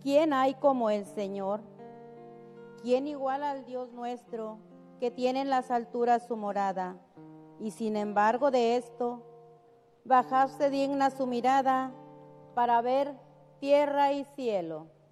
¿quién hay como el Señor? ¿Quién iguala al Dios nuestro, que tiene en las alturas su morada? Y sin embargo de esto, bajarse digna su mirada para ver tierra y cielo.